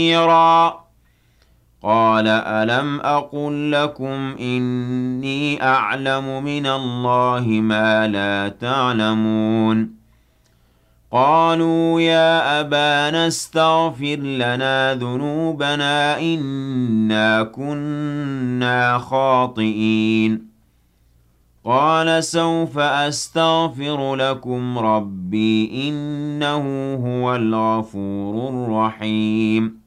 كثيرا. قال ألم أقل لكم إني أعلم من الله ما لا تعلمون. قالوا يا أبانا استغفر لنا ذنوبنا إنا كنا خاطئين. قال سوف أستغفر لكم ربي إنه هو الغفور الرحيم.